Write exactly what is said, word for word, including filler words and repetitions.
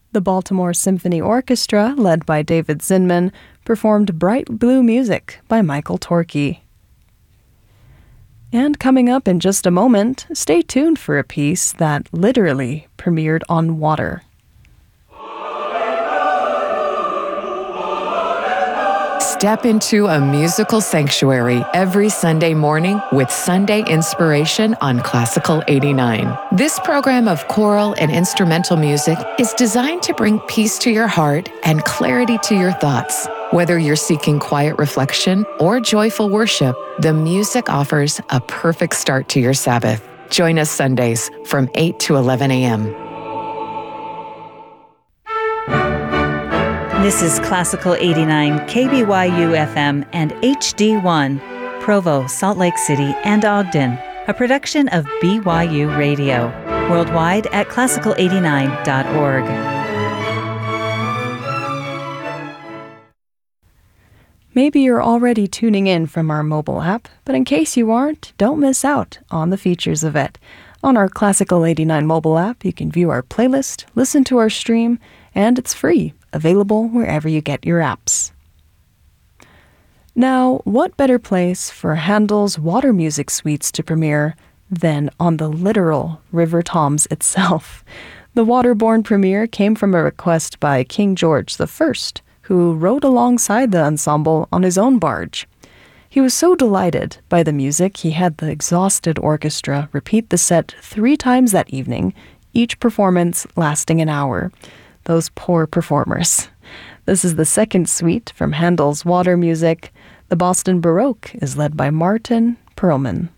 The Baltimore Symphony Orchestra, led by David Zinman, performed Bright Blue Music by Michael Torke. And coming up in just a moment, stay tuned for a piece that literally premiered on water. Step into a musical sanctuary every Sunday morning with Sunday Inspiration on Classical eighty-nine. This program of choral and instrumental music is designed to bring peace to your heart and clarity to your thoughts. Whether you're seeking quiet reflection or joyful worship, the music offers a perfect start to your Sabbath. Join us Sundays from eight to eleven a.m. This is Classical eighty-nine, K B Y U F M, and H D one, Provo, Salt Lake City, and Ogden, a production of B Y U Radio, worldwide at classical eighty-nine dot org. Maybe you're already tuning in from our mobile app, but in case you aren't, don't miss out on the features of it. On our Classical eighty-nine mobile app, you can view our playlist, listen to our stream, and it's free, available wherever you get your apps. Now, what better place for Handel's Water Music Suites to premiere than on the literal River Toms itself? The waterborne premiere came from a request by King George the First, who rode alongside the ensemble on his own barge. He was so delighted by the music, he had the exhausted orchestra repeat the set three times that evening, each performance lasting an hour. Those poor performers. This is the second suite from Handel's Water Music. The Boston Baroque is led by Martin Perlman.